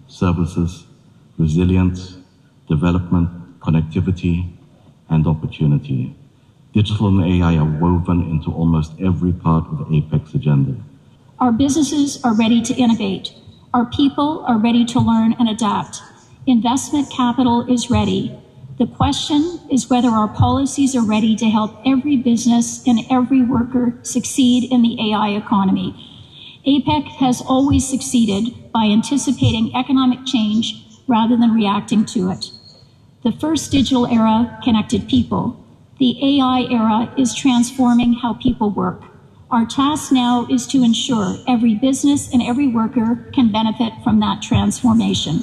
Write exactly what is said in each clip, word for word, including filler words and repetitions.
services, resilience, development, connectivity, and opportunity. Digital and A I are woven into almost every part of the APEX agenda. Our businesses are ready to innovate. Our people are ready to learn and adapt. Investment capital is ready. The question is whether our policies are ready to help every business and every worker succeed in the A I economy. APEC has always succeeded by anticipating economic change rather than reacting to it. The first digital era connected people. The A I era is transforming how people work. Our task now is to ensure every business and every worker can benefit from that transformation.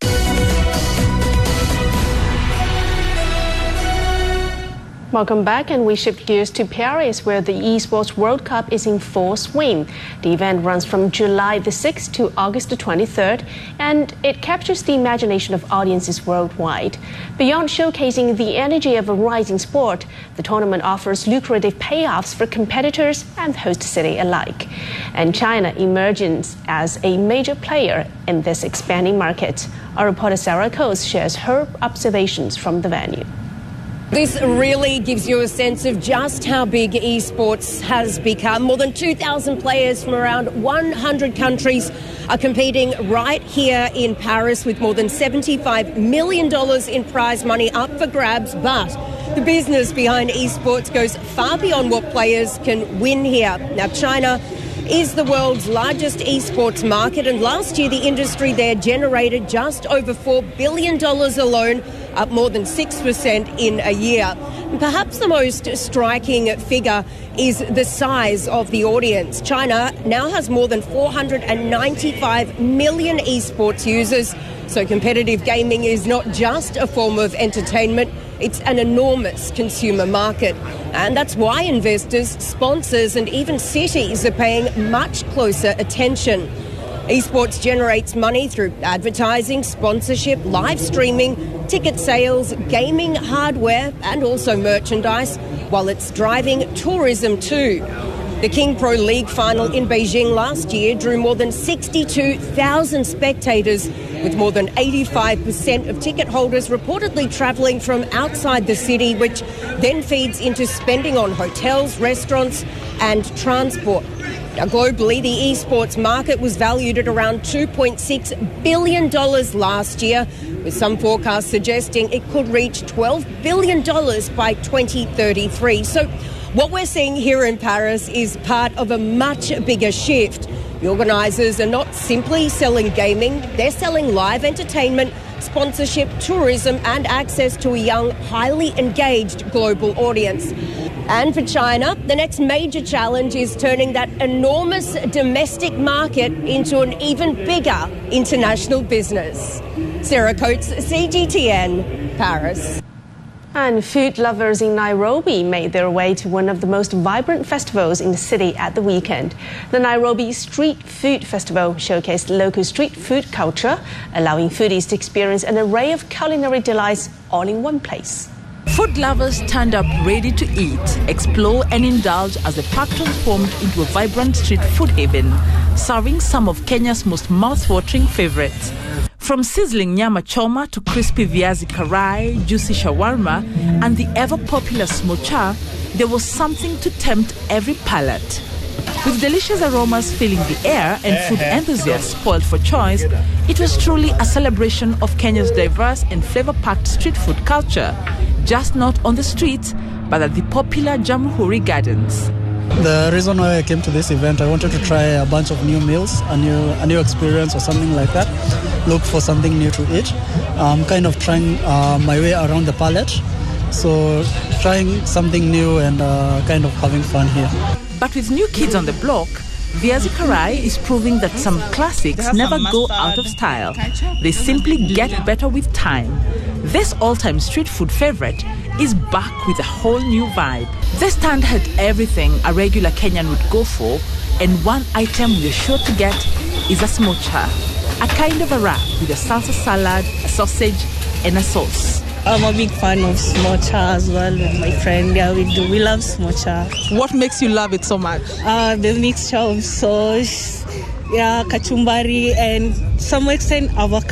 Welcome back, and we shift gears to Paris, where the Esports World Cup is in full swing. The event runs from July the sixth to August the twenty-third, and it captures the imagination of audiences worldwide. Beyond showcasing the energy of a rising sport, the tournament offers lucrative payoffs for competitors and host city alike. And China emerges as a major player in this expanding market. Our reporter Sarah Coase shares her observations from the venue. This really gives you a sense of just how big esports has become. More than two thousand players from around one hundred countries are competing right here in Paris, with more than seventy-five million dollars in prize money up for grabs. But the business behind esports goes far beyond what players can win here. Now, China is the world's largest esports market, and last year the industry there generated just over four billion dollars alone, up more than six percent in a year. And perhaps the most striking figure is the size of the audience. China now has more than four hundred ninety-five million esports users, so competitive gaming is not just a form of entertainment, it's an enormous consumer market. And that's why investors, sponsors and even cities are paying much closer attention. Esports generates money through advertising, sponsorship, live streaming, ticket sales, gaming hardware and also merchandise, while it's driving tourism too. The King Pro League final in Beijing last year drew more than sixty-two thousand spectators, with more than eighty-five percent of ticket holders reportedly travelling from outside the city, which then feeds into spending on hotels, restaurants and transport. Now, globally, the esports market was valued at around two point six billion dollars last year, with some forecasts suggesting it could reach twelve billion dollars by twenty thirty-three. So what we're seeing here in Paris is part of a much bigger shift. The organisers are not simply selling gaming, they're selling live entertainment, sponsorship, tourism and access to a young, highly engaged global audience. And for China, the next major challenge is turning that enormous domestic market into an even bigger international business. Sarah Coates, C G T N, Paris. And food lovers in Nairobi made their way to one of the most vibrant festivals in the city at the weekend. The Nairobi Street Food Festival showcased local street food culture, allowing foodies to experience an array of culinary delights all in one place. Food lovers turned up ready to eat, explore and indulge as the park transformed into a vibrant street food haven, serving some of Kenya's most mouth-watering favorites. From sizzling nyama choma to crispy viazi karai, juicy shawarma, and the ever-popular smocha, there was something to tempt every palate. With delicious aromas filling the air and food enthusiasts spoiled for choice, it was truly a celebration of Kenya's diverse and flavor-packed street food culture, just not on the streets, but at the popular Jamhuri Gardens. The reason why I came to this event, I wanted to try a bunch of new meals, a new a new experience or something like that. Look for something new to eat. I'm kind of trying uh, my way around the palate. So trying something new and uh, kind of having fun here. But with new kids on the block, Viazi Karai is proving that some classics never go out of style. They simply get better with time. This all-time street food favorite is back with a whole new vibe. This stand had everything a regular Kenyan would go for, and one item we're sure to get is a smocha, a kind of a wrap with a salsa salad, a sausage, and a sauce. I'm a big fan of smocha as well with my friend. Yeah, we do. We love smocha. What makes you love it so much? Uh, the mixture of sauce, yeah, kachumbari, and some extent avocado.